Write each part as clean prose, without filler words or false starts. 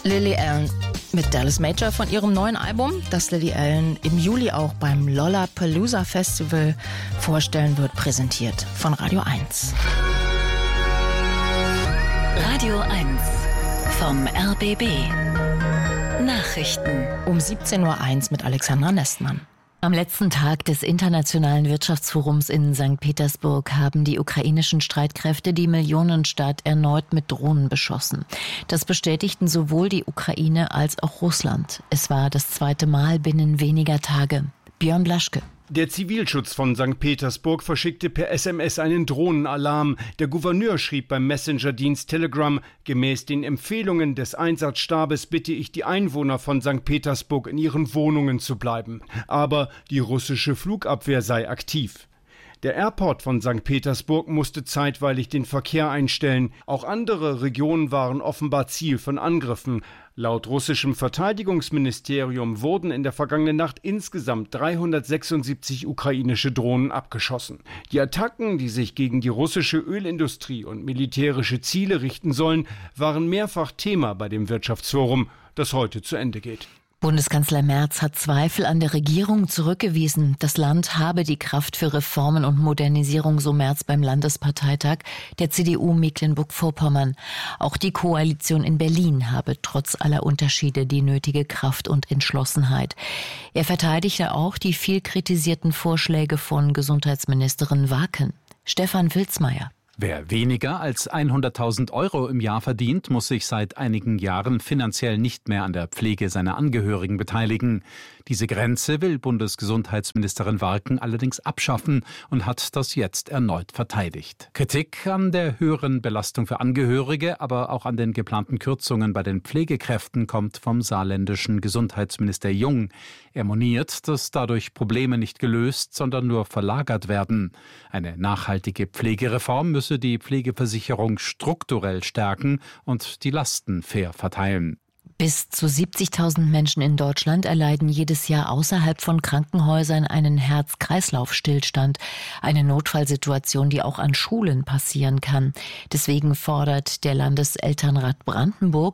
Lily Allen mit Dallas Major von ihrem neuen Album, das Lily Allen im Juli auch beim Lollapalooza Festival vorstellen wird, präsentiert von Radio 1. Radio 1 vom RBB. Nachrichten. Um 17.01 Uhr mit Alexandra Nestmann. Am letzten Tag des Internationalen Wirtschaftsforums in St. Petersburg haben die ukrainischen Streitkräfte die Millionenstadt erneut mit Drohnen beschossen. Das bestätigten sowohl die Ukraine als auch Russland. Es war das zweite Mal binnen weniger Tage. Björn Blaschke. Der Zivilschutz von St. Petersburg verschickte per SMS einen Drohnenalarm. Der Gouverneur schrieb beim Messenger-Dienst Telegram: Gemäß den Empfehlungen des Einsatzstabes bitte ich die Einwohner von St. Petersburg, in ihren Wohnungen zu bleiben. Aber die russische Flugabwehr sei aktiv. Der Airport von St. Petersburg musste zeitweilig den Verkehr einstellen. Auch andere Regionen waren offenbar Ziel von Angriffen. Laut russischem Verteidigungsministerium wurden in der vergangenen Nacht insgesamt 376 ukrainische Drohnen abgeschossen. Die Attacken, die sich gegen die russische Ölindustrie und militärische Ziele richten sollen, waren mehrfach Thema bei dem Wirtschaftsforum, das heute zu Ende geht. Bundeskanzler Merz hat Zweifel an der Regierung zurückgewiesen. Das Land habe die Kraft für Reformen und Modernisierung, so Merz beim Landesparteitag der CDU Mecklenburg-Vorpommern. Auch die Koalition in Berlin habe trotz aller Unterschiede die nötige Kraft und Entschlossenheit. Er verteidigte auch die viel kritisierten Vorschläge von Gesundheitsministerin Waken. Stefan Wilsmeier. Wer weniger als 100.000 Euro im Jahr verdient, muss sich seit einigen Jahren finanziell nicht mehr an der Pflege seiner Angehörigen beteiligen. Diese Grenze will Bundesgesundheitsministerin Waken allerdings abschaffen und hat das jetzt erneut verteidigt. Kritik an der höheren Belastung für Angehörige, aber auch an den geplanten Kürzungen bei den Pflegekräften kommt vom saarländischen Gesundheitsminister Jung. Er moniert, dass dadurch Probleme nicht gelöst, sondern nur verlagert werden. Eine nachhaltige Pflegereform müsse die Pflegeversicherung strukturell stärken und die Lasten fair verteilen. Bis zu 70.000 Menschen in Deutschland erleiden jedes Jahr außerhalb von Krankenhäusern einen Herz-Kreislauf-Stillstand. Eine Notfallsituation, die auch an Schulen passieren kann. Deswegen fordert der Landeselternrat Brandenburg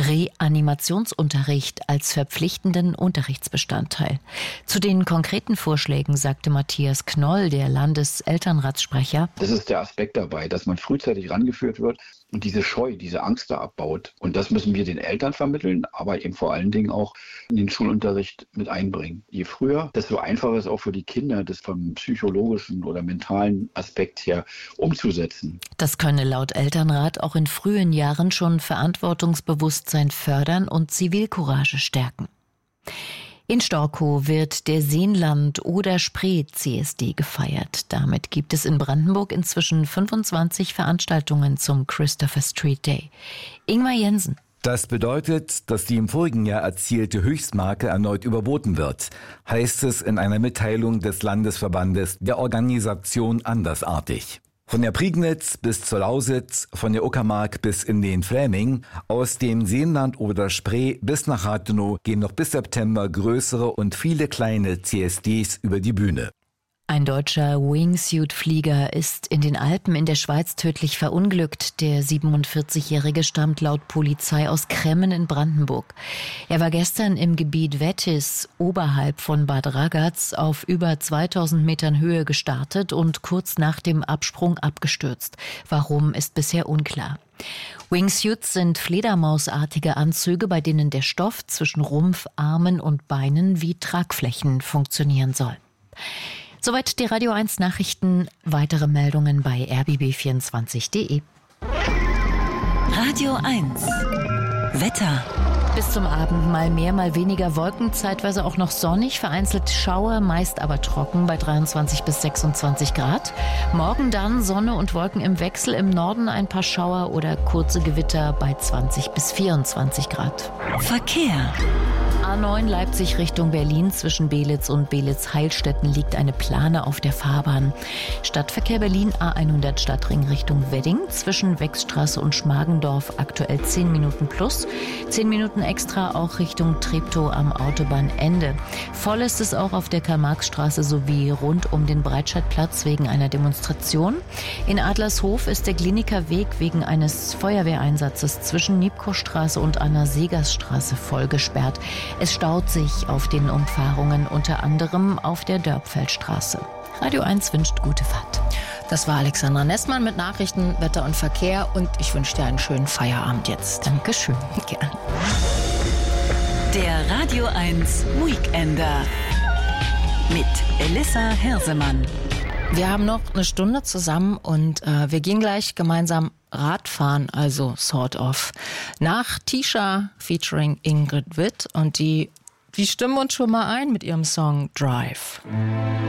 Reanimationsunterricht als verpflichtenden Unterrichtsbestandteil. Zu den konkreten Vorschlägen sagte Matthias Knoll, der Landeselternratssprecher: Das ist der Aspekt dabei, dass man frühzeitig rangeführt wird und diese Scheu, diese Angst da abbaut. Und das müssen wir den Eltern vermitteln, aber eben vor allen Dingen auch in den Schulunterricht mit einbringen. Je früher, desto einfacher ist auch für die Kinder, das vom psychologischen oder mentalen Aspekt her umzusetzen. Das könne laut Elternrat auch in frühen Jahren schon Verantwortungsbewusstsein fördern und Zivilcourage stärken. In Storkow wird der Seenland-Oder-Spree-CSD gefeiert. Damit gibt es in Brandenburg inzwischen 25 Veranstaltungen zum Christopher Street Day. Ingmar Jensen. Das bedeutet, dass die im vorigen Jahr erzielte Höchstmarke erneut überboten wird, heißt es in einer Mitteilung des Landesverbandes der Organisation Andersartig. Von der Prignitz bis zur Lausitz, von der Uckermark bis in den Fläming, aus dem Seenland oder Spree bis nach Rathenow gehen noch bis September größere und viele kleine CSDs über die Bühne. Ein deutscher Wingsuit-Flieger ist in den Alpen in der Schweiz tödlich verunglückt. Der 47-Jährige stammt laut Polizei aus Kremmen in Brandenburg. Er war gestern im Gebiet Wettis oberhalb von Bad Ragaz auf über 2000 Metern Höhe gestartet und kurz nach dem Absprung abgestürzt. Warum, ist bisher unklar. Wingsuits sind fledermausartige Anzüge, bei denen der Stoff zwischen Rumpf, Armen und Beinen wie Tragflächen funktionieren soll. Soweit die Radio 1 Nachrichten. Weitere Meldungen bei rbb24.de. Radio 1 Wetter. Bis zum Abend mal mehr, mal weniger Wolken, zeitweise auch noch sonnig, vereinzelt Schauer, meist aber trocken bei 23 bis 26 Grad. Morgen dann Sonne und Wolken im Wechsel, im Norden ein paar Schauer oder kurze Gewitter bei 20 bis 24 Grad. Verkehr. A9 Leipzig Richtung Berlin. Zwischen Belitz und Belitz-Heilstätten liegt eine Plane auf der Fahrbahn. Stadtverkehr Berlin A100 Stadtring Richtung Wedding. Zwischen Wechsstraße und Schmargendorf aktuell 10 Minuten plus. 10 Minuten extra auch Richtung Treptow am Autobahnende. Voll ist es auch auf der Karl-Marx-Straße sowie rund um den Breitscheidplatz wegen einer Demonstration. In Adlershof ist der Klinikerweg wegen eines Feuerwehreinsatzes zwischen Niebkow-Straße und Anna-Segers-Straße voll gesperrt. Es staut sich auf den Umfahrungen, unter anderem auf der Dörpfeldstraße. Radio 1 wünscht gute Fahrt. Das war Alexandra Nessmann mit Nachrichten, Wetter und Verkehr und ich wünsche dir einen schönen Feierabend jetzt. Dankeschön. Gerne. Der Radio 1 Weekender mit Elissa Hirsemann. Wir haben noch eine Stunde zusammen und wir gehen gleich gemeinsam Radfahren, also sort of. Nach Tisha featuring Ingrid Witt und die stimmen uns schon mal ein mit ihrem Song Drive.